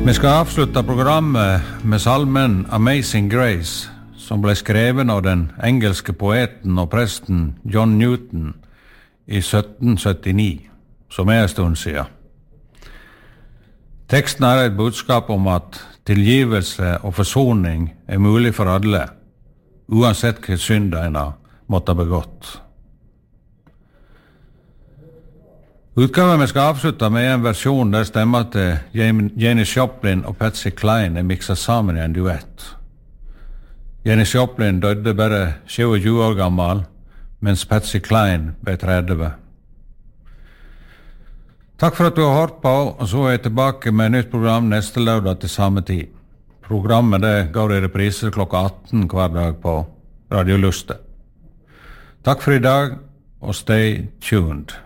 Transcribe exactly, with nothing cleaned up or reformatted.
Vi skal avslutte programmet med salmen Amazing Grace, som ble skreven av den engelske poeten og presten John Newton i sytten syttini, som er en stund siden. Teksten er et budskap om at tilgivelse og forsoning er mulig for alle, uansett hva synd en har måtte begått. Utgaven vi skal avslutte med en versjon der stemmer til Janis Joplin og Patsy Cline er mikset sammen i en duett. Janis Joplin døde bare tjueåtte år gammel, mens Patsy Cline ble tretti. Takk for at du har hørt på, og så er jeg tilbake med et nytt program neste lørdag til samme tid. Programmet det går i reprise klokka atten hver dag på Radio Lustet. Takk for i dag, og stay tuned.